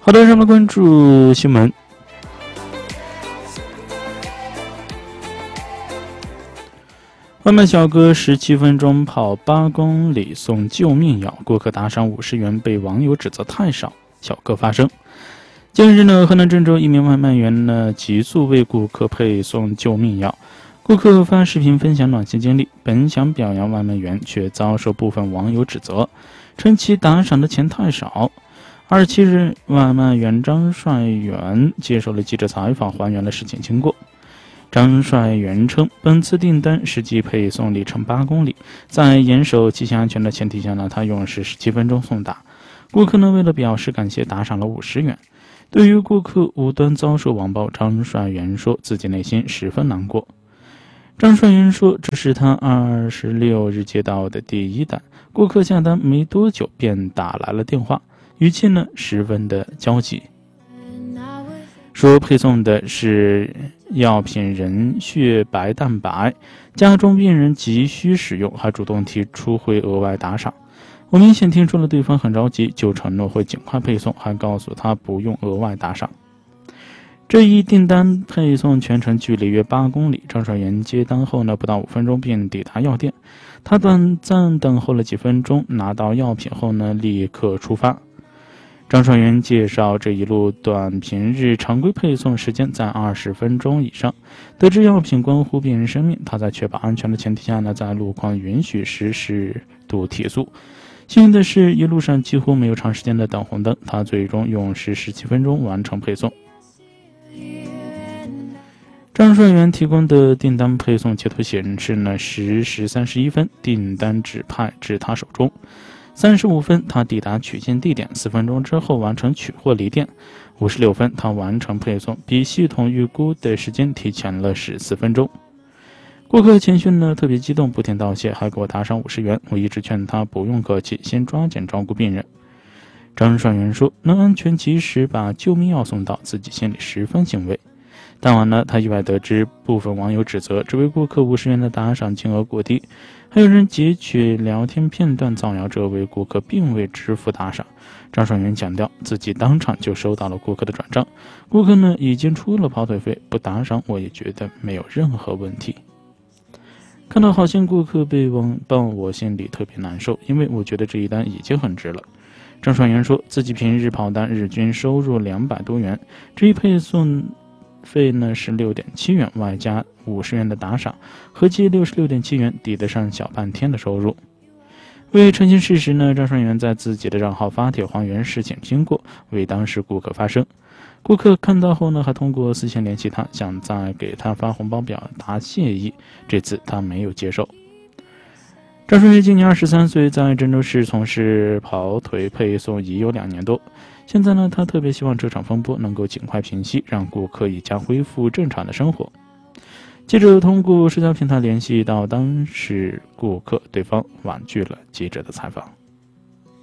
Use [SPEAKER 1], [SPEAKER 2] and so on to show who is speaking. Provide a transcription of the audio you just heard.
[SPEAKER 1] 好的，让我们关注新闻。外卖小哥17分钟跑8公里送救命药，顾客打赏50元被网友指责太少，小哥发声。近日呢，河南郑州一名外卖员呢急速为顾客配送救命药，顾客发视频分享暖心经历，本想表扬外卖员，却遭受部分网友指责，称其打赏的钱太少。27日，外卖员张帅元接受了记者采访，还原了事情经过。张帅元称，本次订单实际配送里程8公里，在严守机器安全的前提下呢，他用时17分钟送达。顾客呢为了表示感谢，打赏了50元。对于顾客无端遭受网暴，张帅元说自己内心十分难过。张帅元说，这是他26日接到的第一单，顾客下单没多久便打来了电话，语气呢十分的焦急，说配送的是药品人血白蛋白，家中病人急需使用，还主动提出会额外打赏。我明显听出了对方很着急，就承诺会尽快配送，还告诉他不用额外打赏。这一订单配送全程距离约8公里，张帅元接单后呢，不到5分钟便抵达药店。他短暂等候了几分钟，拿到药品后呢，立刻出发。张帅元介绍，这一路段平日常规配送时间在20分钟以上。得知药品关乎病人生命，他在确保安全的前提下呢，在路况允许时适度提速。幸运的是，一路上几乎没有长时间的等红灯，他最终用时17分钟完成配送。张帅元提供的订单配送截图显示呢，10时31分订单指派至他手中，35分他抵达取件地点，4分钟之后完成取货离店，56分他完成配送，比系统预估的时间提前了14分钟。顾客情绪呢特别激动，不停道谢，还给我打赏50元，我一直劝他不用客气，先抓紧照顾病人。张帅元说，能安全及时把救命药送到，自己心里十分欣慰。当晚呢，他意外得知部分网友指责这位顾客50元的打赏金额过低，还有人截取聊天片段造谣这位顾客并未支付打赏。张帅元强调，自己当场就收到了顾客的转账，顾客呢已经出了跑腿费，不打赏我也觉得没有任何问题。看到好心顾客被网暴，我心里特别难受，因为我觉得这一单已经很值了。张帅元说，自己平日跑单日均收入200多元，这一配送费呢是6.7元，外加50元的打赏，合计66.7元，抵得上小半天的收入。为澄清事实呢，张帅元在自己的账号发帖还原事情经过，为当事顾客发声。顾客看到后呢，还通过私信联系他，想再给他发红包表达谢意，这次他没有接受。张帅元今年23岁，在郑州市从事跑腿配送已有2年多。现在呢，他特别希望这场风波能够尽快平息，让顾客一家恢复正常的生活。记者通过社交平台联系到当事顾客，对方婉拒了记者的采访。